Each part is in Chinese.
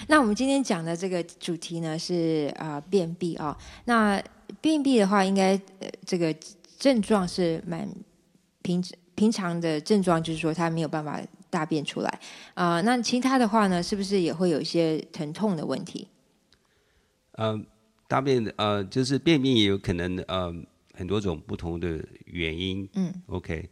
那我们今天讲的这个主题呢是便秘啊、那便秘的话，应该这个症状是蛮平常的症状，就是说他没有办法大便出来那其他的话呢，是不是也会有一些疼痛的问题？ 大便就是便秘也有可能很多种不同的原因。OK，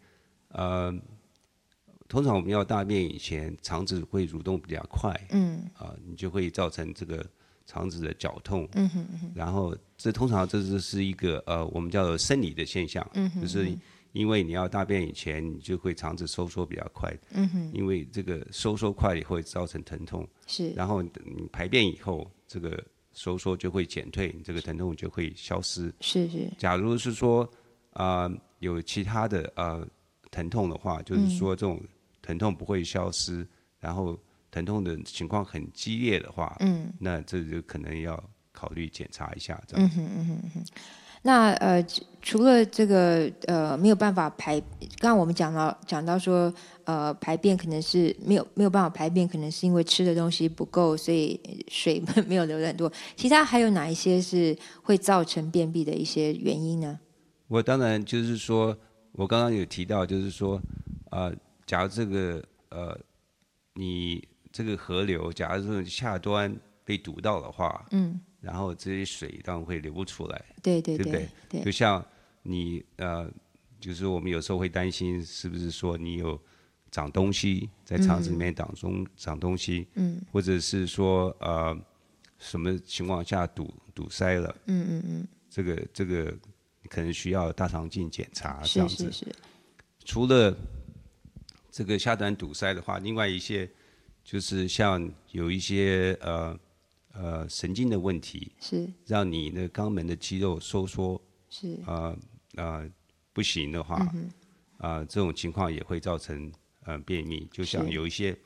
通常我们要大便以前，肠子会蠕动比较快。你就会造成这个肠子的绞痛。然后通常这是一个我们叫做生理的现象。就是因为你要大便以前，你就会肠子收缩比较快。因为这个收缩快也会造成疼痛。 是。 然后你排便以后，这个收缩就会减退，这个疼痛就会消失。 是。 假如是说有其他的疼痛的话，就是说这种疼痛不会消失，然后疼痛的情况很激烈的话，那这就可能要考虑检查一下这样子。 那除了这个没有办法排，刚刚我们讲到说排便可能是没有办法排便，可能是因为吃的东西不够，所以水没有流得很多。其他还有哪一些是会造成便秘的一些原因呢？ 我当然就是说，我刚刚有提到，就是说假如这个你这个河流，假如说下端被堵到的话，然后这些水当然会流不出来。 对不对？就像你就是我们有时候会担心，是不是说你有长东西在肠子里面长东西，或者是说什么情况下堵塞了，这个可能需要大肠镜检查这样子。 是。 除了这个下端堵塞的话，另外一些就是像有一些神经的问题， 是让你的肛门的肌肉收缩， 是不行的话，这种情况也会造成便秘。就像有一些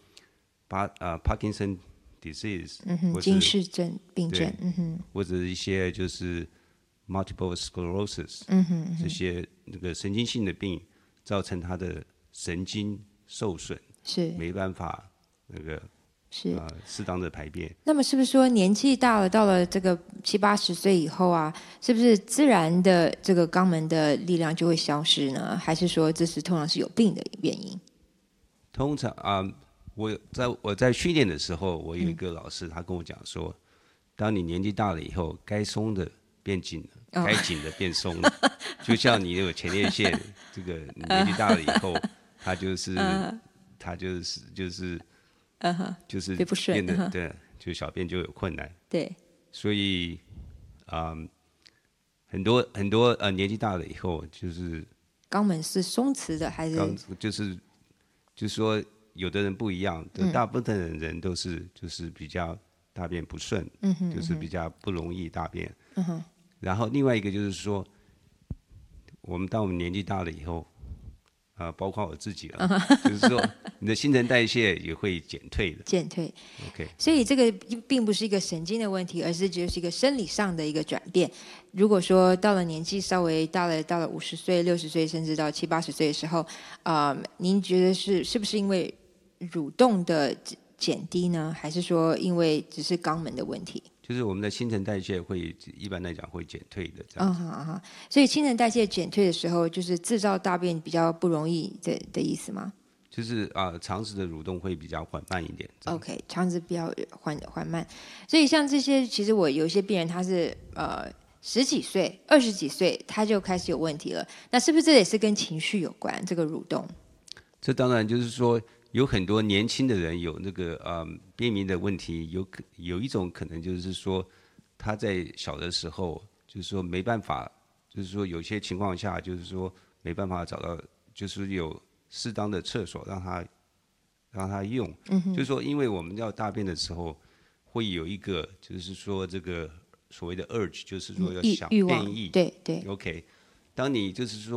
Parkinson disease， 金氏病症， 或者一些就是 multiple sclerosis，这些那个神经性的病，造成他的神经受损， 是没办法那个适当的排便。 那么是不是说年纪大了，到了这个70、80岁以后啊，是不是自然的这个肛门的力量就会消失呢？还是说这是通常是有病的原因？ 通常我在训练的时候，我有一个老师，他跟我讲说，当你年纪大了以后，该松的变紧了，该紧的变松了。就像你有前列腺，这个你年纪大了以后，它就是变不顺， 变得对，就小便就有困难。 对， 所以很多年纪大了以后，就是肛门是松弛的还是？ 就是说，有的人不一样，大部分的人都是就是比较大便不顺，就是比较不容易大便。然后另外一个就是说，当我们年纪大了以后，包括我自己了，就是说你的新陈代谢也会减退的。 减退。 OK。 所以这个并不是一个神经的问题，而是就是一个生理上的一个转变。如果说到了年纪稍微大了，到了50岁、60岁，甚至到70、80岁的时候，您觉得是不是因为蠕动的减低呢？还是说因为只是肛门的问题？ 就是我们的新陈代谢会一般来讲会减退的这样子。 所以新陈代谢减退的时候，就是制造大便比较不容易的意思吗？ 就是肠子的蠕动会比较缓慢一点。 OK， 肠子比较缓慢。所以像这些，其实我有一些病人他是10几岁、20几岁他就开始有问题了。那是不是这也是跟情绪有关？这个蠕动？ 这当然就是说，有很多年轻的人有那个便秘的问题，有一种可能就是说他在小的时候就是说没办法，就是说有些情况下就是说没办法找到，就是有适当的厕所让他用。就是说因为我们要大便的时候会有一个就是说这个所谓的 urge， 就是说要想便意。 对。 OK， 当你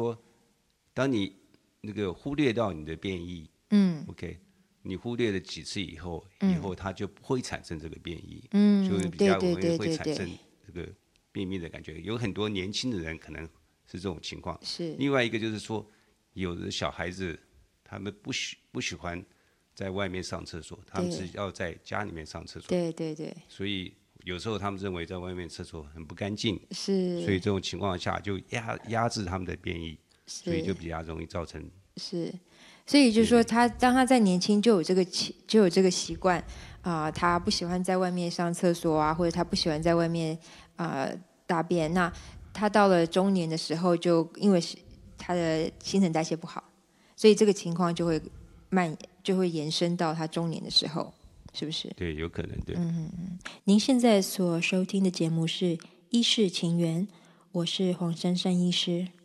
那个忽略到你的便意，OK， 你忽略了几次以后它就不会产生这个便意，就会比较容易会产生这个便秘的感觉。有很多年轻的人可能是这种情况。 是。 另外一个就是说，有的小孩子他们不喜欢在外面上厕所，他们是要在家里面上厕所。 对对对， 所以有时候他们认为在外面厕所很不干净， 是， 所以这种情况下就压制他们的变异，所以就比较容易造成。 是，所以就是说当他在年轻就有这个习惯他不喜欢在外面上厕所啊，或者他不喜欢在外面大便，那他到了中年的时候，就因为他的新陈代谢不好，所以这个情况就会延伸到他中年的时候，是不是？ 对，有可能对。 您现在所收听的节目是《医事情缘》，我是黄珊珊医师。